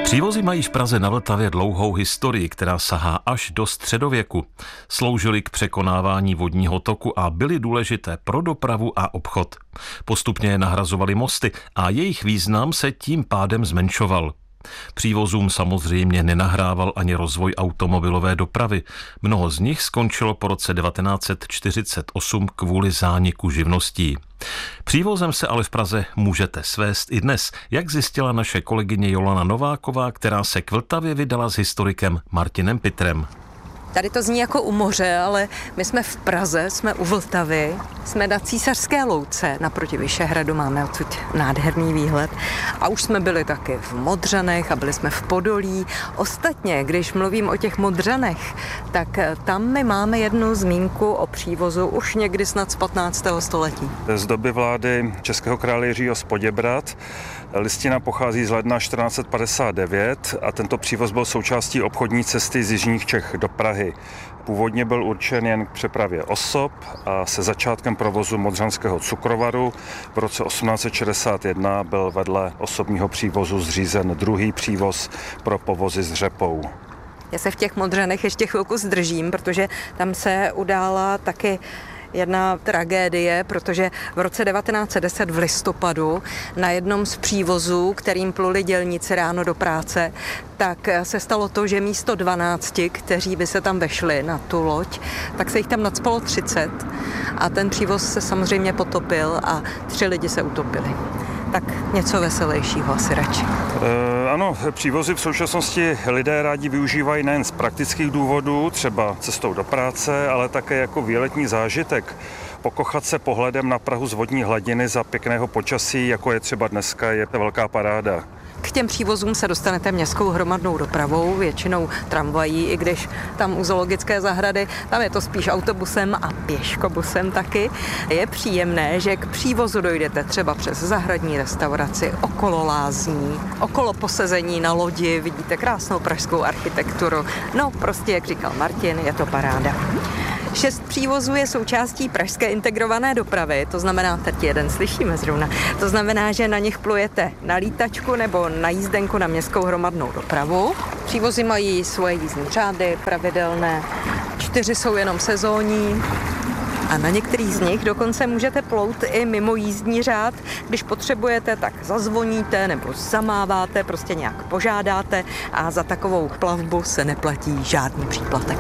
Přívozy mají v Praze na Vltavě dlouhou historii, která sahá až do středověku. Sloužily k překonávání vodního toku a byly důležité pro dopravu a obchod. Postupně je nahrazovaly mosty a jejich význam se tím pádem zmenšoval. Přívozům samozřejmě nenahrával ani rozvoj automobilové dopravy. Mnoho z nich skončilo po roce 1948 kvůli zániku živností. Přívozem se ale v Praze můžete svést i dnes, jak zjistila naše kolegyně Jolana Nováková, která se k Vltavě vydala s historikem Martinem Pitrem. Tady to zní jako u moře, ale my jsme v Praze, jsme u Vltavy, jsme na Císařské louce, naproti Vyšehradu, máme odsud nádherný výhled. A už jsme byli taky v Modřanech a byli jsme v Podolí. Ostatně, když mluvím o těch Modřanech, tak tam my máme jednu zmínku o přívozu už někdy snad z 15. století. Z doby vlády českého krále Jiřího z Poděbrad. Listina pochází z ledna 1459 a tento přívoz byl součástí obchodní cesty z jižních Čech do Prahy. Původně byl určen jen k přepravě osob a se začátkem provozu modřanského cukrovaru v roce 1861 byl vedle osobního přívozu zřízen druhý přívoz pro povozy s řepou. Já se v těch Modřanech ještě chvilku zdržím, protože tam se udála taky jedna tragédie, protože v roce 1910 v listopadu na jednom z přívozů, kterým pluli dělníci ráno do práce, tak se stalo to, že místo 12, kteří by se tam vešli na tu loď, tak se jich tam nacpalo 30 a ten přívoz se samozřejmě potopil a 3 lidi se utopili. Tak něco veselějšího asi radši. Ano, přívozy v současnosti lidé rádi využívají nejen z praktických důvodů, třeba cestou do práce, ale také jako výletní zážitek. Pokochat se pohledem na Prahu z vodní hladiny za pěkného počasí, jako je třeba dneska, je velká paráda. K těm přívozům se dostanete městskou hromadnou dopravou, většinou tramvají, i když tam u zoologické zahrady, tam je to spíš autobusem a pěškobusem taky. Je příjemné, že k přívozu dojdete třeba přes zahradní restauraci, okolo lázní, okolo posezení na lodi, vidíte krásnou pražskou architekturu. No prostě, jak říkal Martin, je to paráda. 6 přívozů je součástí pražské integrované dopravy, to znamená, teď jeden slyšíme zrovna, to znamená, že na nich plujete na lítačku nebo na jízdenku na městskou hromadnou dopravu. Přívozy mají svoje jízdní řády pravidelné, 4 jsou jenom sezónní a na některých z nich dokonce můžete plout i mimo jízdní řád. Když potřebujete, tak zazvoníte nebo zamáváte, prostě nějak požádáte a za takovou plavbu se neplatí žádný příplatek.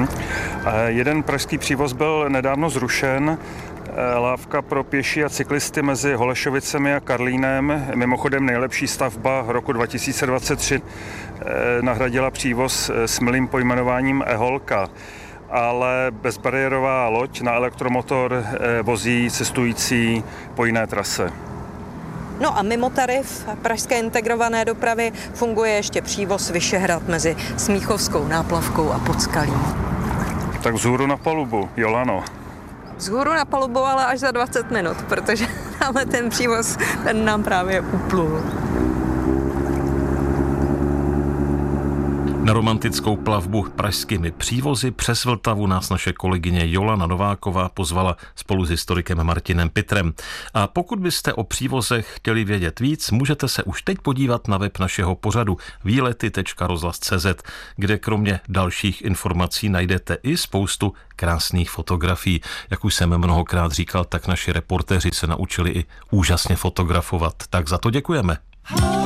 Jeden pražský přívoz byl nedávno zrušen. Lávka pro pěší a cyklisty mezi Holešovicemi a Karlínem, mimochodem nejlepší stavba roku 2023, nahradila přívoz s milým pojmenováním Eholka. Ale bezbariérová loď na elektromotor vozí cestující po jiné trase. No a mimo tarif pražské integrované dopravy funguje ještě přívoz Vyšehrad mezi Smíchovskou náplavkou a Podskalím. Tak vzhůru na palubu, Jolano. Vzhůru na palubu, ale až za 20 minut, protože ale ten přívoz, ten nám právě uplul. Na romantickou plavbu pražskými přívozy přes Vltavu nás naše kolegyně Jolana Nováková pozvala spolu s historikem Martinem Pitrem. A pokud byste o přívozech chtěli vědět víc, můžete se už teď podívat na web našeho pořadu výlety.rozhlas.cz, kde kromě dalších informací najdete i spoustu krásných fotografií. Jak už jsem mnohokrát říkal, tak naši reportéři se naučili i úžasně fotografovat. Tak za to děkujeme.